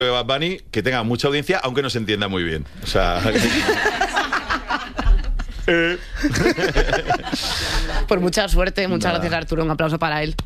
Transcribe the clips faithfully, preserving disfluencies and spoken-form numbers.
de Bad Bunny que tenga mucha audiencia, aunque no se entienda muy bien. O sea... eh. Por mucha suerte, muchas Nada. gracias, Arturo. Un aplauso para él.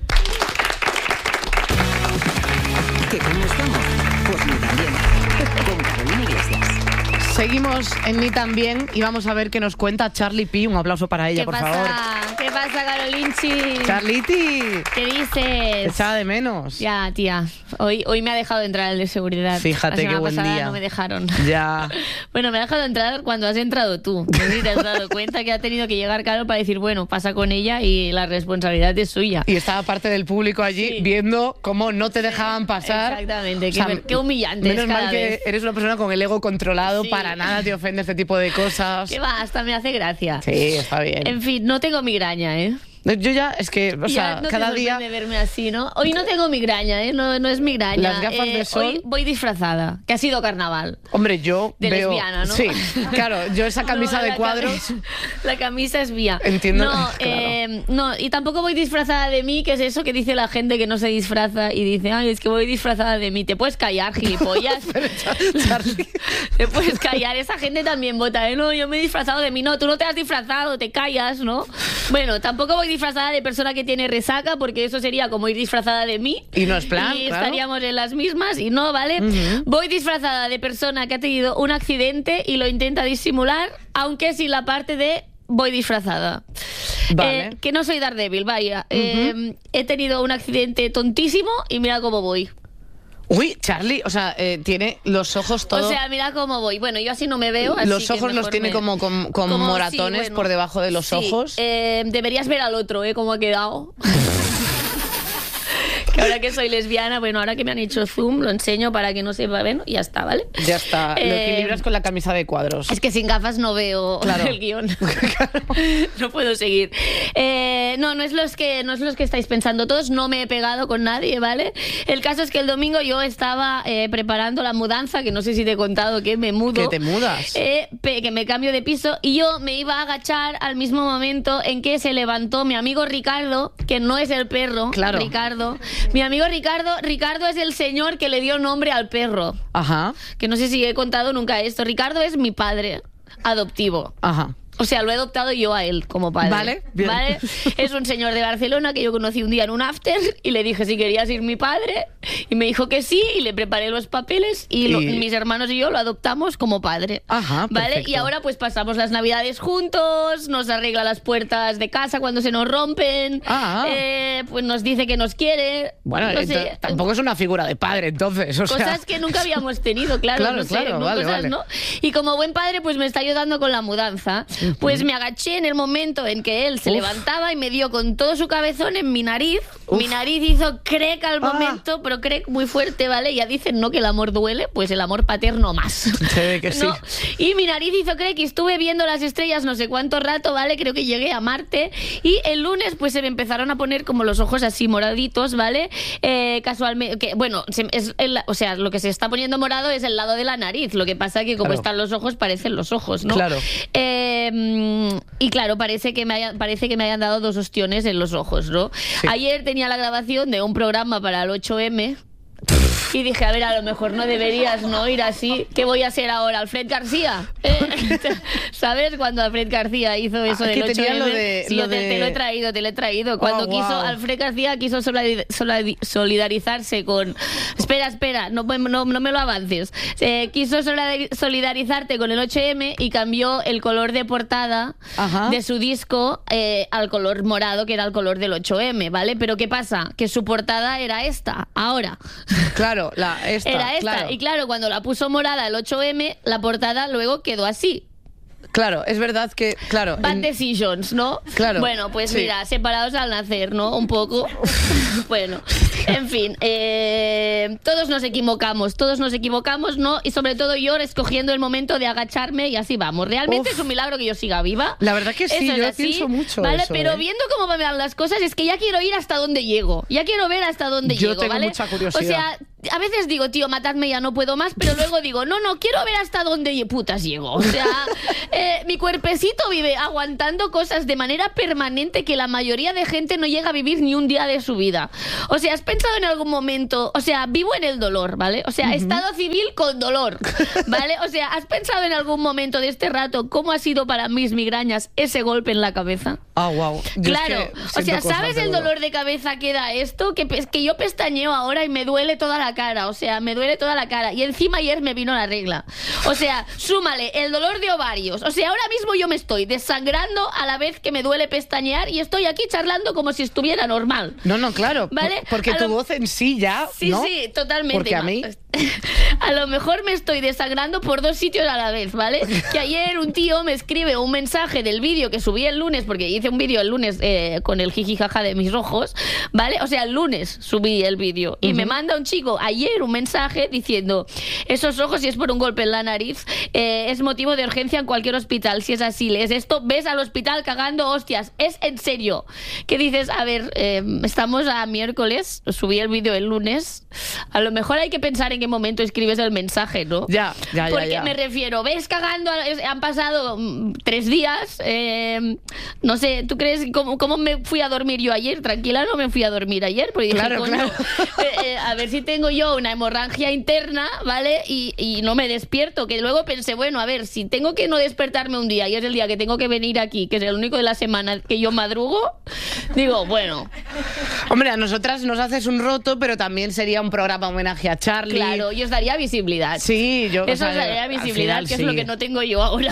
¿Que cómo estamos? Pues ni tan bien. Con Carolina Iglesias. Seguimos en Ni También y vamos a ver qué nos cuenta Charlie P. Un aplauso para ella, ¿Qué por pasa? favor. ¿Qué pasa, Carolinchi? Charliti, ¿Qué dices? te echaba de menos. Ya, tía. Hoy, hoy me ha dejado entrar el de seguridad. Fíjate La semana qué buen pasada día. no me dejaron. Ya. Bueno, me ha dejado entrar cuando has entrado tú. No sé si te has dado cuenta que ha tenido que llegar Caro para decir, bueno, pasa con ella y la responsabilidad es suya. Y estaba parte del público allí Sí. viendo cómo no te dejaban pasar. Exactamente. O sea, qué, qué humillante Menos es cada mal que vez. eres una persona con el ego controlado, Sí. para nada te ofende este tipo de cosas. ¿Qué va? Hasta me hace gracia. Sí, está bien. En fin, no tengo migraña, ¿eh? Yo ya, es que, o Ya sea, no cada te día... sorprende verme así, ¿no? Hoy no tengo migraña, ¿eh? No, no es migraña. Las gafas Eh, de sol. Hoy voy disfrazada, que ha sido carnaval. Hombre, yo De veo... lesbiana, ¿no? Sí, claro, yo esa camisa No, de la cuadros... cami- La camisa es mía. Entiendo, No, claro. eh, no, y tampoco voy disfrazada de mí, que es eso que dice la gente que no se disfraza y dice, ay, es que voy disfrazada de mí. Te puedes callar, gilipollas. Pero, Charlie... Te puedes callar. Esa gente también vota, ¿eh? No, yo me he disfrazado de mí. No, tú no te has disfrazado, te callas, ¿no? Bueno, tampoco voy disfrazada de persona que tiene resaca, porque eso sería como ir disfrazada de mí. Y no es plan, Y claro. estaríamos en las mismas y no, ¿vale? Ujú. Voy disfrazada de persona que ha tenido un accidente y lo intenta disimular, aunque sin la parte de voy disfrazada. Vale. Eh, que no soy Daredevil, vaya. Eh, he tenido un accidente tontísimo y mira cómo voy. Uy, Charlie, o sea, eh, tiene los ojos todo... O sea, mira cómo voy. Bueno, yo así no me veo. así los que ojos los mejor tiene me- como con, con como- moratones sí, bueno. por debajo de los Sí, ojos. eh, deberías ver al otro, ¿eh? Cómo ha quedado. Que ahora que soy lesbiana, bueno, ahora que me han hecho zoom, lo enseño para que no sepa, bueno, y ya está, ¿vale? Ya está, lo Eh, equilibras con la camisa de cuadros. Es que sin gafas no veo Claro. el guión. No puedo seguir. Eh, no, no es los que no es los que estáis pensando todos. No me he pegado con nadie, ¿vale? El caso es que el domingo yo estaba eh, preparando la mudanza, que no sé si te he contado que me mudo. Que te mudas. Eh, pe- que me cambio de piso y yo me iba a agachar al mismo momento en que se levantó mi amigo Ricardo, que no es el perro, Claro. Ricardo. Mi amigo Ricardo, Ricardo es el señor que le dio nombre al perro. Ajá, Que no sé si he contado nunca esto. Ricardo es mi padre adoptivo. ajá. O sea, lo he adoptado yo a él como padre. Vale, bien. ¿Vale? Es un señor de Barcelona que yo conocí un día en un after y le dije si quería ser mi padre y me dijo que sí y le preparé los papeles y, lo- Y- mis hermanos y yo lo adoptamos como padre. Ajá, ¿Vale? perfecto. Y ahora pues pasamos las navidades juntos, nos arregla las puertas de casa cuando se nos rompen, Ah. eh, pues nos dice que nos quiere. Bueno, no ento- sé, tampoco es una figura de padre, entonces, o sea... cosas que nunca habíamos tenido, claro, Claro, no sé, claro, ¿no? vale, Cosas, vale. ¿no? Y como buen padre, pues me está ayudando con la mudanza. Pues me agaché en el momento en que él se Uf. levantaba y me dio con todo su cabezón en mi nariz. Uf. Mi nariz hizo crec al Ah. momento, pero crec muy fuerte, ¿vale? Ya dicen, ¿no? Que el amor duele, pues el amor paterno más. Se ve que sí. ¿No? Y mi nariz hizo crec y estuve viendo las estrellas no sé cuánto rato, ¿vale? Creo que llegué a Marte. Y el lunes, pues se me empezaron a poner como los ojos así moraditos, ¿vale? Eh, casualmente, que, bueno, se- es el- o sea, lo que se está poniendo morado es el lado de la nariz. Lo que pasa que como Claro. están los ojos, parecen los ojos, ¿no? Claro. Eh, mm, y claro, parece que, me haya- parece que me hayan dado dos ostiones en los ojos, ¿no? Sí. Ayer tenía la grabación de un programa para el ocho eme. Y dije, a ver, a lo mejor no deberías no ir así. ¿Qué voy a ser ahora? ¿Alfred García? ¿Eh? ¿Sabes cuando Alfred García hizo eso Ah, del que ocho tenía eme? lo de- Sí, lo yo te, de- te lo he traído, te lo he traído. Cuando Oh, quiso, wow. Alfred García quiso solidar- solidar- solidarizarse con... Espera, espera, no, no, no me lo avances. Eh, quiso solidar- solidarizarte con el ocho eme y cambió el color de portada Ajá. de su disco eh, al color morado, que era el color del ocho eme, ¿vale? Pero ¿qué pasa? Que su portada era esta, ahora. Claro, la, esta, Era esta. claro. Y claro, cuando la puso morada el ocho eme, la portada luego quedó así. Claro, es verdad que, claro... Bad en- decisions, ¿no? Claro, Bueno, pues sí. mira, separados al nacer, ¿no? Un poco. Bueno, en fin. eh, todos nos equivocamos, todos nos equivocamos, ¿no? Y sobre todo yo escogiendo el momento de agacharme y así vamos. Realmente Uf. es un milagro que yo siga viva. La verdad que sí, Eso es yo así, pienso mucho ¿vale? eso, Pero ¿eh? viendo cómo van las cosas, es que ya quiero ir hasta dónde llego. Ya quiero ver hasta dónde Yo llego, tengo ¿vale? mucha curiosidad. O sea, a veces digo, tío, matadme, ya no puedo más, pero luego digo, no, no, quiero ver hasta dónde putas llego. O sea, eh, mi cuerpecito vive aguantando cosas de manera permanente que la mayoría de gente no llega a vivir ni un día de su vida. O sea, ¿has pensado en algún momento? O sea, vivo en el dolor, ¿vale? O sea, uh-huh. estado civil con dolor, ¿vale? O sea, ¿has pensado en algún momento de este rato cómo ha sido para mis migrañas ese golpe en la cabeza? Ah, oh, wow. Yo claro, es que o sea, ¿sabes el dolor de cabeza que da esto? Que, que yo pestañeo ahora y me duele toda la cara, o sea, me duele toda la cara. Y encima ayer me vino la regla. O sea, súmale el dolor de ovarios. O sea, ahora mismo yo me estoy desangrando a la vez que me duele pestañear y estoy aquí charlando como si estuviera normal. No, no, claro. ¿Vale? Porque a tu lo... voz en sí ya, Sí, ¿no? sí, totalmente. Porque a mí... A lo mejor me estoy desangrando por dos sitios a la vez, ¿vale? Que ayer un tío me escribe un mensaje del vídeo que subí el lunes, porque hice un vídeo el lunes eh, con el jiji jaja de mis rojos, ¿vale? O sea, el lunes subí el vídeo y uh-huh. me manda un chico ayer un mensaje diciendo, esos ojos, si es por un golpe en la nariz, eh, es motivo de urgencia en cualquier hospital. Si es así, lees esto, ves al hospital cagando hostias. Es en serio. ¿Qué dices? A ver, eh, estamos a miércoles, subí el vídeo el lunes, a lo mejor hay que pensar en qué momento escribes el mensaje, ¿no? Ya, ya, ya. Porque ya. me refiero, ves cagando, han pasado mm, tres días, eh, no sé, ¿tú crees cómo, cómo me fui a dormir yo ayer? Tranquila, no me fui a dormir ayer, porque dije, claro, coño, claro. Eh, eh, a ver si tengo yo una hemorragia interna, ¿vale? Y, y no me despierto, que luego pensé, bueno, a ver, si tengo que no despertarme un día y es el día que tengo que venir aquí, que es el único de la semana que yo madrugo, digo, bueno. Hombre, a nosotras nos haces un roto, pero también sería un programa homenaje a Charlie. Claro, y os daría visibilidad. Sí, yo... Eso o sea, os daría visibilidad, final, que sí. es lo que no tengo yo ahora.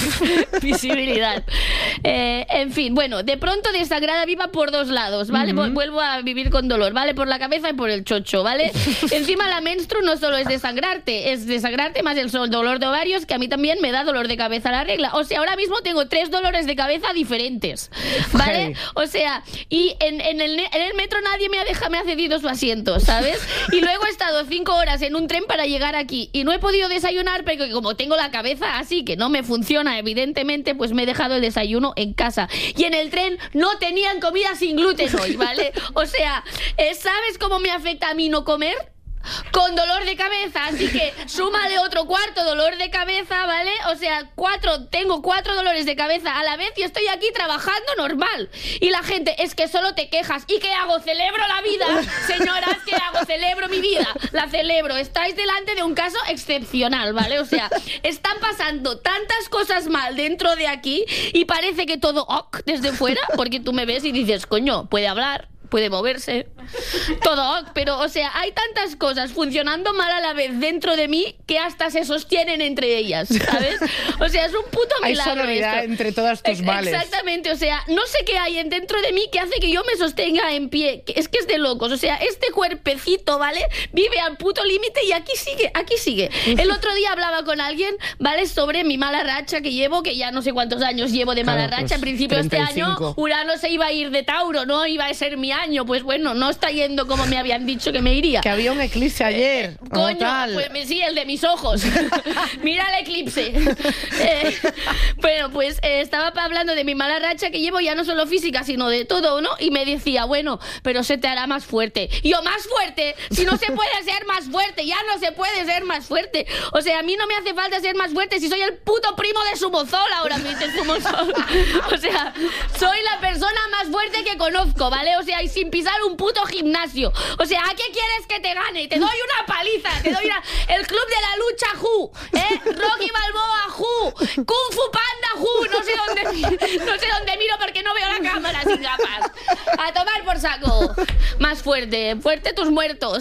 Visibilidad. Eh, en fin, bueno, de pronto desangrada viva por dos lados, ¿vale? Uh-huh. Vuelvo a vivir con dolor, ¿vale? Por la cabeza y por el chocho, ¿vale? Encima la menstru no solo es desangrarte, es desangrarte más el dolor de ovarios, que a mí también me da dolor de cabeza la regla. O sea, ahora mismo tengo tres dolores de cabeza diferentes, ¿vale? Hey. O sea, y en, en, el, en el metro nadie me ha, deja, me ha cedido su asiento, ¿sabes? Y luego he estado cinco horas en un tren para llegar aquí y no he podido desayunar porque como tengo la cabeza así que no me funciona evidentemente, pues me he dejado el desayuno en casa. Y en el tren no tenían comida sin gluten hoy, ¿vale? O sea, ¿sabes cómo me afecta a mí no comer? Con dolor de cabeza, así que súmale otro cuarto dolor de cabeza, ¿vale? O sea, cuatro, tengo cuatro dolores de cabeza a la vez y estoy aquí trabajando normal. Y la gente, es que solo te quejas. ¿Y qué hago? ¿Celebro la vida? Señoras, ¿qué hago? Celebro mi vida. La celebro. Estáis delante de un caso excepcional, ¿vale? O sea, están pasando tantas cosas mal dentro de aquí y parece que todo ok desde fuera, porque tú me ves y dices, coño, puede hablar, puede moverse, todo, pero, o sea, hay tantas cosas funcionando mal a la vez dentro de mí que hasta se sostienen entre ellas, ¿sabes? O sea, es un puto milagro. Hay sonoridad esto. entre todas tus males. Exactamente, o sea, no sé qué hay dentro de mí que hace que yo me sostenga en pie. Es que es de locos, o sea, este cuerpecito, ¿vale? Vive al puto límite y aquí sigue, aquí sigue. El otro día hablaba con alguien, ¿vale? Sobre mi mala racha que llevo, que ya no sé cuántos años llevo de mala claro, racha. Al pues, principio de este año, treinta y cinco. Urano se iba a ir de Tauro, ¿no? Iba a ser mi año, pues bueno, no está yendo como me habían dicho que me iría. Que había un eclipse ayer. Eh, coño, tal. pues sí, el de mis ojos. Mira el eclipse. Eh, bueno, pues eh, estaba hablando de mi mala racha que llevo ya no solo física, sino de todo, ¿no? Y me decía, bueno, pero se te hará más fuerte. Y yo, ¿más fuerte? Si no se puede ser más fuerte, ya no se puede ser más fuerte. O sea, a mí no me hace falta ser más fuerte si soy el puto primo de Sumozol ahora mismo. Sumozol. O sea, soy la persona más fuerte que conozco, ¿vale? O sea, y sin pisar un puto gimnasio. O sea, ¿a qué quieres que te gane? Te doy una paliza, te doy una... El club de la lucha Who, ¿eh? Rocky Balboa Who, Kung Fu Panda Who, no sé dónde, no sé dónde miro porque no veo la cámara sin gafas. A tomar por saco. Más fuerte, fuerte tus muertos.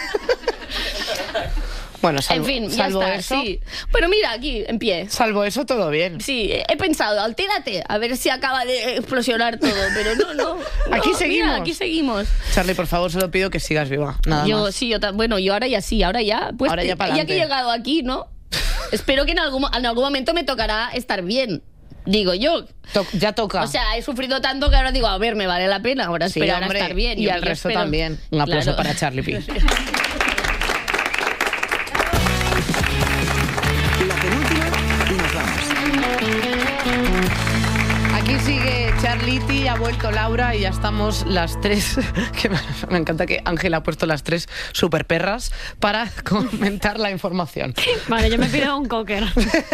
Bueno, salvo, en fin, ya salvo está, eso, sí. Pero mira, aquí, en pie. Salvo eso, todo bien. Sí, he pensado, altérate, a ver si acaba de explosionar todo, pero no, no. no aquí seguimos. Mira, aquí seguimos. Charlie, por favor, solo pido que sigas viva, nada yo, más. Sí, yo bueno, yo ahora ya sí, ahora ya. Pues ahora ya, ya que he llegado aquí, ¿no? Espero que en algún, en algún momento me tocará estar bien. Digo yo. To- ya toca. O sea, he sufrido tanto que ahora digo, a ver, me vale la pena ahora sí, esperar hombre, a estar bien. Y yo, al yo resto espero. también. Un aplauso Claro. para Charlie P. La penúltima y nos vamos. Aquí sigue Charlie. Charliti, ha vuelto Laura y ya estamos las tres, que me, me encanta que Ángela ha puesto las tres super perras para comentar la información. Vale, yo me pido un cocker.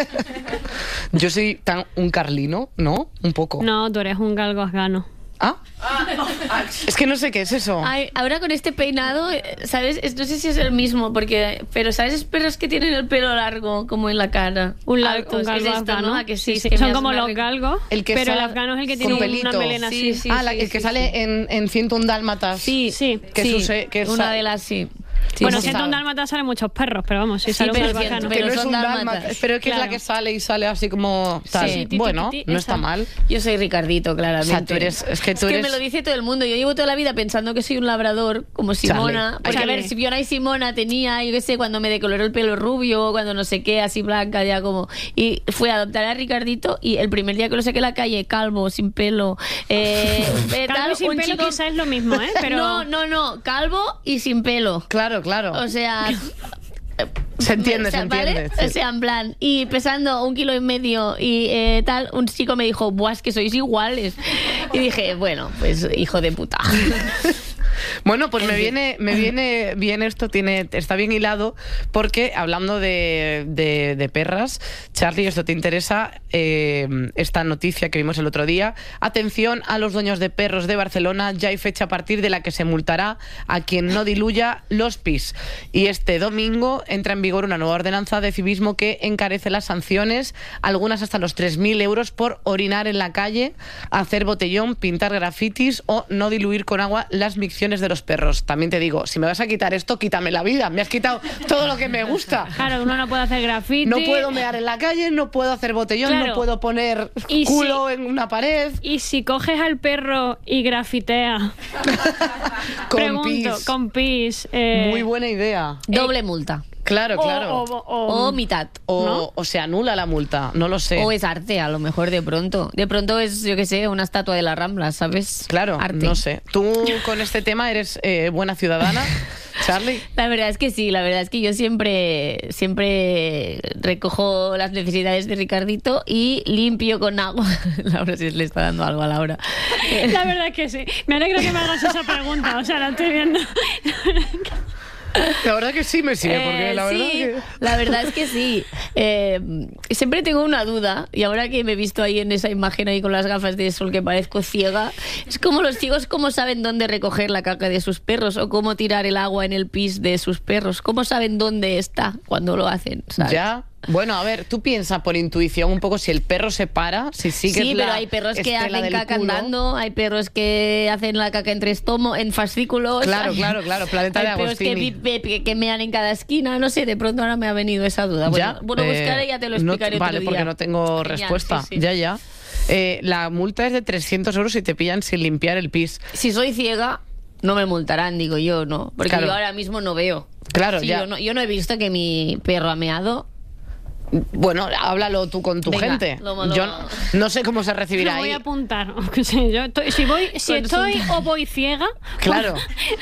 Yo soy tan un carlino, ¿no? Un poco. No, tú eres un galgo afgano. ¿Ah? Es que no sé qué es eso. Ay, ahora con este peinado, ¿sabes? Es- No sé si es el mismo, porque pero ¿sabes esos perros que tienen el pelo largo, como en la cara? Un, lar- Altos, un galgo es esto, afgano. ¿no? ¿A que sí? Sí, Es sí. que me Son hace como una los re- galgos, El que pero el sale afgano es el que con tiene una pelito. melena Sí, así. sí. ah, la- el que sí, sale sí. en, en ciento un dálmatas. Sí, Sí. Que sí. es un se- que es una sa- de las sí. Sí, Bueno, sí. siento un dálmata salen muchos perros, pero vamos, si Sí, sale un pero galgo siento- afgano. Que pero no es son un dálmatas. dálmatas, pero que es la Claro. que sale y sale así como tal. Sí. Bueno, Ti, ti, ti, no esa. está mal. Yo soy Ricardito, claramente. O sea, tú eres- es que tú es eres- me lo dice todo el mundo. Yo llevo toda la vida pensando que soy un labrador, como Simona. Charlie. Porque, a Charlie. ver, Fiona y Simona tenía, yo qué sé, cuando me decoloró el pelo rubio, cuando no sé qué, así blanca, ya como... Y fui a adoptar a Ricardito y el primer día que lo saqué a la calle, calvo, sin pelo, eh, eh, Calvo tal, y sin un pelo chico... quizá es lo mismo, ¿eh? Pero... No, no, no, calvo y sin pelo. Claro, claro. O sea... Se entiende, o sea, se ¿vale? entiende. sí. O sea, en plan, y pesando un kilo y medio y eh, tal, un chico me dijo, buah, es que sois iguales. Y dije, bueno, pues hijo de puta. Bueno, pues me viene, me viene bien esto, tiene, está bien hilado, porque hablando de, de, de perras, Charlie, esto te interesa, eh, esta noticia que vimos el otro día. Atención a los dueños de perros de Barcelona, ya hay fecha a partir de la que se multará a quien no diluya los pis. Y este domingo entra en vigor una nueva ordenanza de civismo que encarece las sanciones, algunas hasta los tres mil euros por orinar en la calle, hacer botellón, pintar grafitis o no diluir con agua las micciones de los perros. También te digo, si me vas a quitar esto, quítame la vida. Me has quitado todo lo que me gusta. Claro, uno no puede hacer graffiti. No puedo mear en la calle, no puedo hacer botellón, Claro. no puedo poner Y culo si- en una pared. Y si coges al perro y grafiteas, Con pregunto, pis. con pis... eh, Muy buena idea. Doble multa. Claro, o- claro. O, o- O mitad. O, ¿no? o se anula la multa, no lo sé. O es arte, a lo mejor de pronto. De pronto es, yo qué sé, una estatua de la Rambla, ¿sabes? Claro, Arte. no sé. ¿Tú con este tema eres eh, buena ciudadana, Charlie? La verdad es que sí, la verdad es que yo siempre, siempre recojo las necesidades de Ricardito y limpio con agua. Laura se le está dando algo a Laura. La verdad es que sí. Me alegra que me hagas esa pregunta. O sea, la estoy viendo. La verdad que sí me sigue, porque Eh, la verdad sí, que... la verdad es que sí. Eh, siempre tengo una duda, y ahora que me he visto ahí en esa imagen ahí con las gafas de sol que parezco ciega, es como los ciegos cómo saben dónde recoger la caca de sus perros o cómo tirar el agua en el pis de sus perros, cómo saben dónde está cuando lo hacen, ¿sabes? Ya. Bueno, a ver, tú piensas por intuición un poco si el perro se para, si sigues Sí, la pero hay perros que estela hacen del caca culo. andando, hay perros que hacen la caca entre estomo, en fascículos. Claro, hay- claro, claro, Planeta hay de perros que, Agostini. vi- que, que mean en cada esquina, no sé, de pronto ahora me ha venido esa duda. Bueno, Ya, bueno eh, buscaré y ya te lo no- explicaré otro Vale, día. porque no tengo Genial, respuesta. sí, sí. Ya, ya. Eh, la multa es de trescientos euros si te pillan sin limpiar el pis. Si soy ciega, no me multarán, digo yo, ¿no? Porque Claro. yo ahora mismo no veo. Claro, Sí, ya. Yo no, yo no he visto que mi perro ha meado. Bueno, háblalo tú con tu Venga, gente. lo- lo- Yo no, no sé cómo se recibirá Lo voy ahí. a apuntar. Sí, yo estoy- si voy, si estoy o voy ciega, Claro.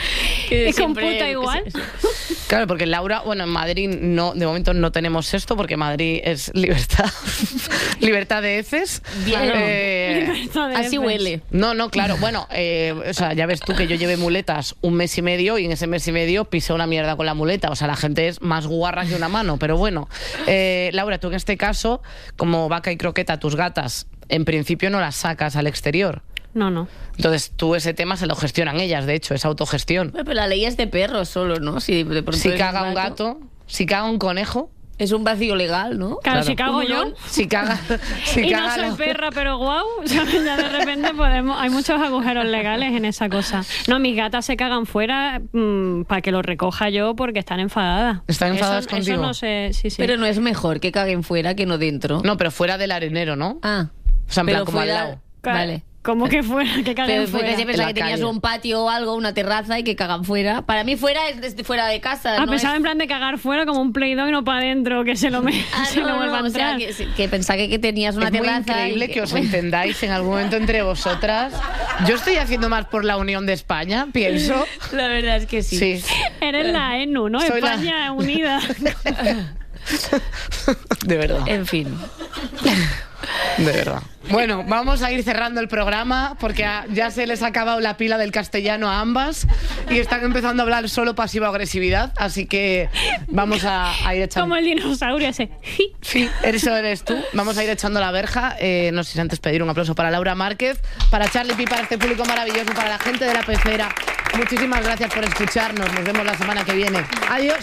Que ¿Y siempre- computa igual? Claro, porque Laura, bueno, en Madrid no, de momento no tenemos esto, porque Madrid es libertad, libertad de heces. Bien. Eh, Libertad de Así heces. huele. no, no, claro. Bueno, eh, o sea, ya ves tú que yo llevé muletas un mes y medio y en ese mes y medio pisé una mierda con la muleta. O sea, la gente es más guarra que una mano, pero bueno. Eh, Laura, tú en este caso, como Vaca y Croqueta, tus gatas, en principio no las sacas al exterior. No, no. Entonces tú ese tema se lo gestionan ellas, de hecho, es autogestión. Bueno, pero la ley es de perros solo, ¿no? Si de pronto Si es caga un gato, si caga un conejo, Es un vacío legal, ¿no? Claro, Claro. si cago Un yo. hurón. si caga, si Y no caga soy lo- perra, pero guau, ¿sabes? Ya de repente podemos. Hay muchos agujeros legales en esa cosa. No, mis gatas se cagan fuera para que lo recoja yo porque están enfadadas. ¿Están enfadadas eso, contigo? Eso no sé, sí, sí. Pero no es mejor que caguen fuera que no dentro. No, pero fuera del arenero, ¿no? Ah. O sea, en plan, pero como al fuera- lado. Vale. Como que fuera, que caguen Pero fue fuera. que se pensaba En que la tenías calle. un patio o algo, una terraza y que cagan fuera. Para mí fuera es desde fuera de casa. Ah, no pensaba es- en plan de cagar fuera como un Play-Doh y no para adentro, que se lo, me, Ah, se no, lo no, vuelva a o sea, entrar. que, que pensaba que, que tenías una Es muy terraza. y increíble que os bueno. entendáis en algún momento entre vosotras. Yo estoy haciendo más por la unión de España, pienso. La verdad es que sí. Sí. Eres la E N U, ¿no? Soy la- España unida. De verdad. En fin. De verdad. Bueno, vamos a ir cerrando el programa porque a- ya se les ha acabado la pila del castellano a ambas y están empezando a hablar solo pasiva-agresividad, así que vamos a, a ir echando... Como el dinosaurio ese. Sí, eso eres tú. Vamos a ir echando la verja. Eh, no sé si antes pedir un aplauso para Laura Márquez, para Charlie Pi, para este público maravilloso, para la gente de La Pecera. Muchísimas gracias por escucharnos. Nos vemos la semana que viene. Adiós.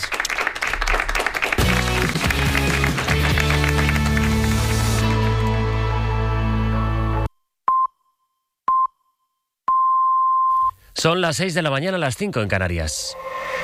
Son las seis de la mañana, las cinco en Canarias.